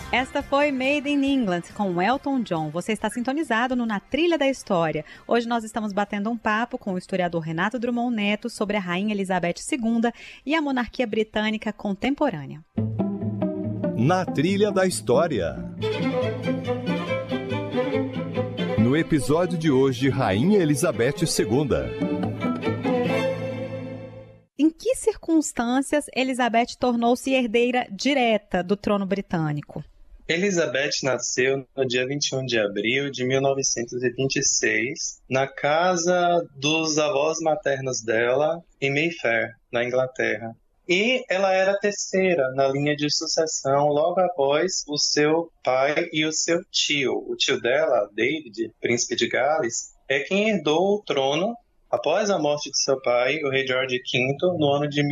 Esta foi Made in England, com Elton John. Você está sintonizado no Na Trilha da História. Hoje nós estamos batendo um papo com o historiador Renato Drummond Neto sobre a Rainha Elizabeth II e a monarquia britânica contemporânea. Na Trilha da História. No episódio de hoje, Rainha Elizabeth II. Em que circunstâncias Elizabeth tornou-se herdeira direta do trono britânico? Elizabeth nasceu no dia 21 de abril de 1926, na casa dos avós maternos dela, em Mayfair, na Inglaterra. E ela era a terceira na linha de sucessão, logo após o seu pai e o seu tio. O tio dela, David, príncipe de Gales, é quem herdou o trono após a morte de seu pai, o rei George V, no ano de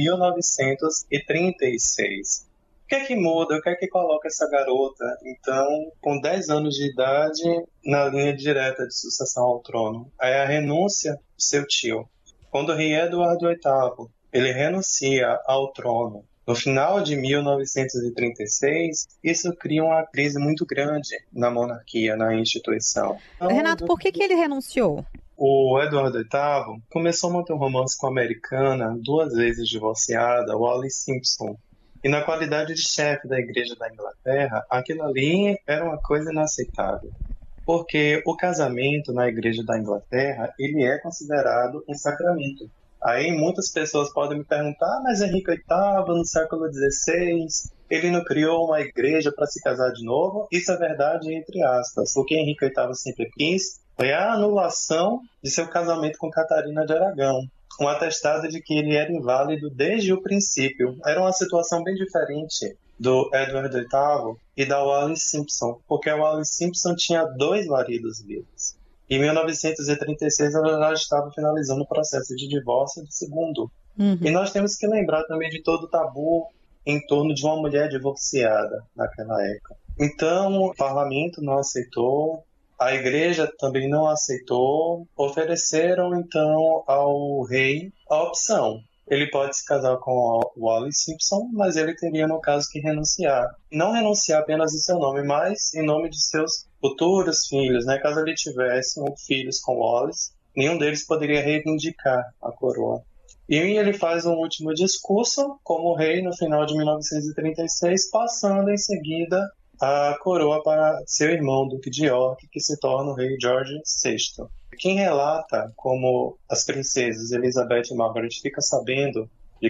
1936. O que é que muda? O que é que coloca essa garota, então, com 10 anos de idade, na linha direta de sucessão ao trono? É a renúncia do seu tio. Quando o rei Eduardo VIII ele renuncia ao trono no final de 1936, isso cria uma crise muito grande na monarquia, na instituição. Então, Renato, por que ele renunciou? O Eduardo VIII começou a manter um romance com a americana, 2 vezes divorciada, Wallis Simpson. E na qualidade de chefe da Igreja da Inglaterra, aquilo ali era uma coisa inaceitável. Porque o casamento na Igreja da Inglaterra, ele é considerado um sacramento. Aí muitas pessoas podem me perguntar, mas Henrique VIII, no século XVI, ele não criou uma igreja para se casar de novo? Isso é verdade, entre aspas. O que Henrique VIII sempre quis foi a anulação de seu casamento com Catarina de Aragão. Um atestado de que ele era inválido desde o princípio. Era uma situação bem diferente do Edward VIII e da Wallis Simpson, porque a Wallis Simpson tinha 2 maridos vivos. Em 1936, ela já estava finalizando o processo de divórcio do segundo. E nós temos que lembrar também de todo o tabu em torno de uma mulher divorciada naquela época. Então, o parlamento não aceitou, a igreja também não aceitou, ofereceram então ao rei a opção. Ele pode se casar com a Wallis Simpson, mas ele teria, no caso, que renunciar. Não renunciar apenas em seu nome, mas em nome de seus futuros filhos, né? Caso ele tivesse filhos com Wallis, nenhum deles poderia reivindicar a coroa. E ele faz um último discurso como rei no final de 1936, passando em seguida a coroa para seu irmão, Duque de York, que se torna o rei George VI. Quem relata como as princesas Elizabeth e Margaret ficam sabendo